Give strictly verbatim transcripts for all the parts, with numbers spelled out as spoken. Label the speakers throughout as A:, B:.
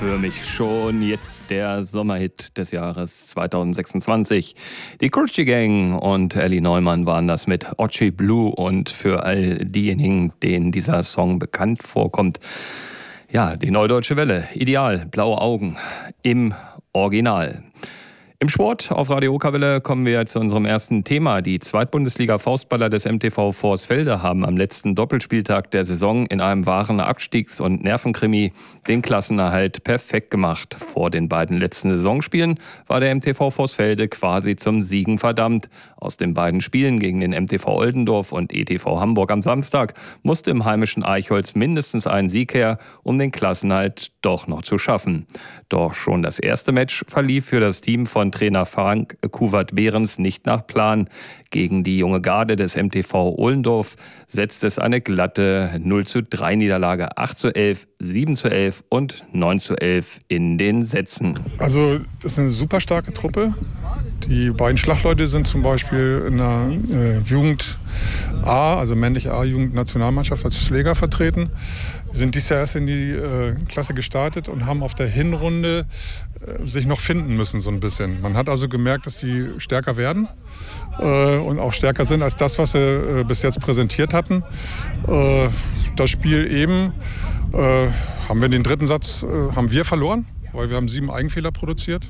A: für mich schon jetzt der Sommerhit des Jahres zweitausendsechsundzwanzig. Die Kurchi Gang und Ellie Neumann waren das mit Ochi Blue, und für all diejenigen, denen dieser Song bekannt vorkommt, ja, die Neue Deutsche Welle, ideal, blaue Augen im Original. Im Sport auf Radio Okerwelle kommen wir zu unserem ersten Thema. Die Zweitbundesliga-Faustballer des M T V Vorsfelde haben am letzten Doppelspieltag der Saison in einem wahren Abstiegs- und Nervenkrimi den Klassenerhalt perfekt gemacht. Vor den beiden letzten Saisonspielen war der M T V Vorsfelde quasi zum Siegen verdammt. Aus den beiden Spielen gegen den M T V Oldendorf und E T V Hamburg am Samstag musste im heimischen Eichholz mindestens ein Sieg her, um den Klassenerhalt doch noch zu schaffen. Doch schon das erste Match verlief für das Team von Trainer Frank Kuwart-Behrens nicht nach Plan. Gegen die junge Garde des M T V Oldendorf setzt es eine glatte null zu drei Niederlage, acht zu elf, sieben zu elf und neun zu elf in den Sätzen.
B: Also das ist eine super starke Truppe. Die beiden Schlagleute sind zum Beispiel in der äh, Jugend A, also männliche A-Jugend-Nationalmannschaft als Schläger vertreten. Die sind dieses Jahr erst in die äh, Klasse gestartet und haben auf der Hinrunde äh, sich noch finden müssen so ein bisschen. Man hat also gemerkt, dass die stärker werden äh, und auch stärker sind als das, was sie äh, bis jetzt präsentiert hatten. Äh, das Spiel eben äh, haben wir den dritten Satz äh, haben wir verloren, weil wir haben sieben Eigenfehler produziert.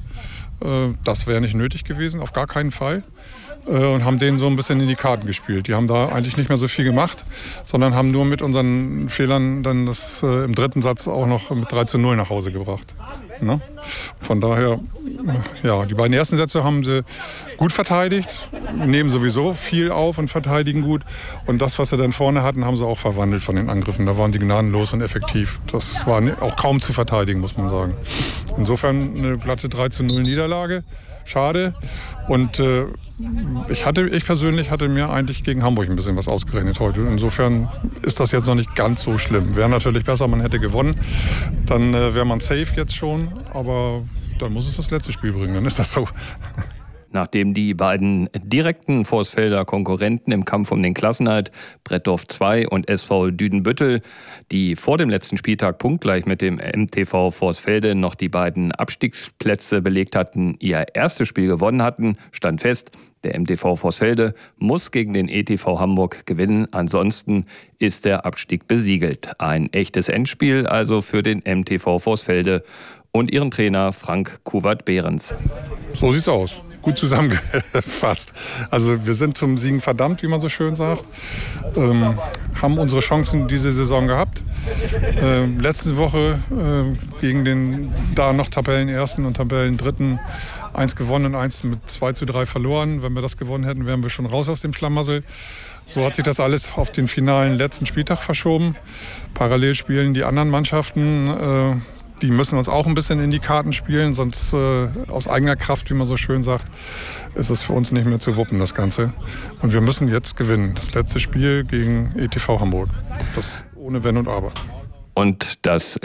B: Das wäre nicht nötig gewesen, auf gar keinen Fall. Und haben denen so ein bisschen in die Karten gespielt. Die haben da eigentlich nicht mehr so viel gemacht, sondern haben nur mit unseren Fehlern dann das äh, im dritten Satz auch noch mit drei zu null nach Hause gebracht. Ne? Von daher, ja, die beiden ersten Sätze haben sie gut verteidigt, nehmen sowieso viel auf und verteidigen gut. Und das, was sie dann vorne hatten, haben sie auch verwandelt von den Angriffen. Da waren die gnadenlos und effektiv. Das war auch kaum zu verteidigen, muss man sagen. Insofern eine glatte drei zu null Niederlage. Schade. Und äh, ich, hatte, ich persönlich hatte mir eigentlich gegen Hamburg ein bisschen was ausgerechnet heute. Insofern ist das jetzt noch nicht ganz so schlimm. Wäre natürlich besser, man hätte gewonnen. Dann äh, wäre man safe jetzt schon. Aber dann muss es das letzte Spiel bringen. Dann ist das so.
A: Nachdem die beiden direkten Vorsfelder Konkurrenten im Kampf um den Klassenerhalt, Brettdorf zwei und S V Düdenbüttel, die vor dem letzten Spieltag punktgleich mit dem M T V Vorsfelde noch die beiden Abstiegsplätze belegt hatten, ihr erstes Spiel gewonnen hatten, stand fest, der M T V Vorsfelde muss gegen den E T V Hamburg gewinnen, ansonsten ist der Abstieg besiegelt. Ein echtes Endspiel also für den M T V Vorsfelde und ihren Trainer Frank Kuwart-Behrens.
B: So sieht's aus. Gut zusammengefasst. Also wir sind zum Siegen verdammt, wie man so schön sagt. Ähm, haben unsere Chancen diese Saison gehabt. Ähm, letzte Woche äh, gegen den da noch Tabellenersten und Tabellendritten eins gewonnen und eins mit zwei zu drei verloren. Wenn wir das gewonnen hätten, wären wir schon raus aus dem Schlamassel. So hat sich das alles auf den finalen letzten Spieltag verschoben. Parallel spielen die anderen Mannschaften. Äh, Die müssen uns auch ein bisschen in die Karten spielen, sonst äh, aus eigener Kraft, wie man so schön sagt, ist es für uns nicht mehr zu wuppen, das Ganze. Und wir müssen jetzt gewinnen. Das letzte Spiel gegen E T V Hamburg. Das ohne Wenn und Aber.
A: Und das